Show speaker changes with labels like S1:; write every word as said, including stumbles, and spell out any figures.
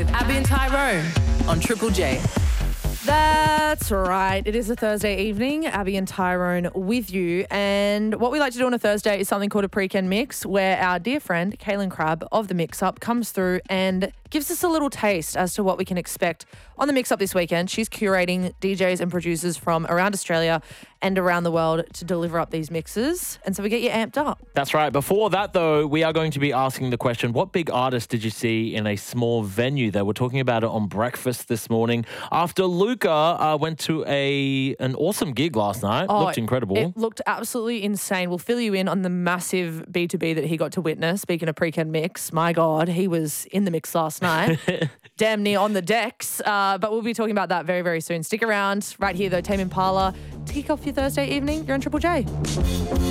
S1: Abby and Tyrone on Triple J.
S2: That's right. It is a Thursday evening. Abby and Tyrone with you. And what we like to do on a Thursday is something called a pre-ken mix, where our dear friend, Kaylin Crabb of The Mix Up, comes through and gives us a little taste as to what we can expect on The Mix Up this weekend. She's curating D Js and producers from around Australia and around the world to deliver up these mixes. And so we get you amped up.
S3: That's right. Before that, though, we are going to be asking the question, what big artist did you see in a small venue? They were talking about it on breakfast this morning after Luca uh, went to a an awesome gig last night.
S2: Oh,
S3: looked incredible.
S2: It looked absolutely insane. We'll fill you in on the massive B two B that he got to witness. Speaking of pre-ken mix, my God, he was in the mix last night. Damn near on the decks. Uh, but we'll be talking about that very, very soon. Stick around. Right here, though, Tame Impala. Kick off your Thursday evening. You're on Triple J.